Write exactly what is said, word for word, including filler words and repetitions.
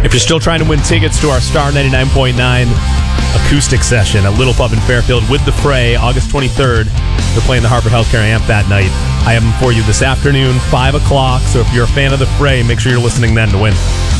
If you're still trying to win tickets to our Star ninety-nine point nine acoustic session at Little Pub in Fairfield with The Fray, August twenty-third, they're playing the Harvard Healthcare Amp that night. I have them for you this afternoon, five o'clock, so if you're a fan of The Fray, make sure you're listening then to win.